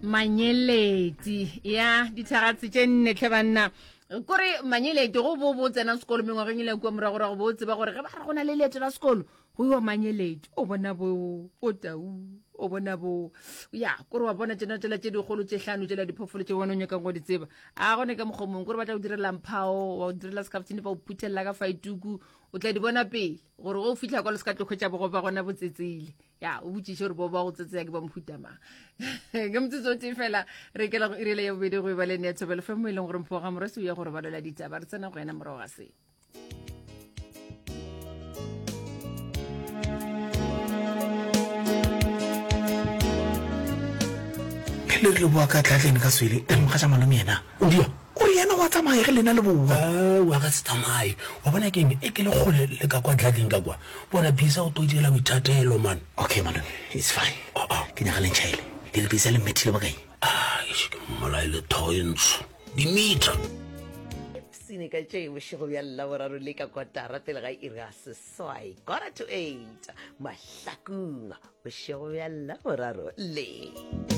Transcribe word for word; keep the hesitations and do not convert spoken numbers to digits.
manyeledi ya dithagatse tše nne tlhe banna kore manyeledi go bo bo tsena sekolo mengwageng ile kwa moragorago bo tseba gore ge ba re go na le leeto la sekolo go iwa manyeledi o bona bo o tau o bona bo ya kore wa bona tsena tsela tše digolo tše hlano tšela diphofolo tše bona o nyaka go di tseba a gone ka mogomong kore ba tla o direla mphao wa o direla sekaftine ba o phuthelela ka faituku o tla di bona pele gore go fitlha kwa le seka tlokgwetša bogo ba gona botsetsele ya o botšiše gore bo ba go tsetsea ke ba mohutamang ke motsotso te fela re kela go irele ya bobedi go e ba le neetsobelo fe mo e leng gore mpho ga moresi o ya gore ba lela ditaba re tsena go ena morago ga se le re bua ka tlatleng ka swele e mo ga tsa malome yena o dia o re yena wa tsamaya ge lena le bua wa ka se tsamaye wa bona keng e ke le gole le ka kwa tlatleng ka kwa bona bisa o toidela boithatelo man. Okay malome, it's fine. Ke nyaga lentšhaile le le bisa le mmethile ba kae ah ke mmolai le thoentsho dimitra sine ka tšeo bošego bja llaboraro le ka kotara pele ga iri ga seswai kora to eight mahlakong bošego bja llaboraro le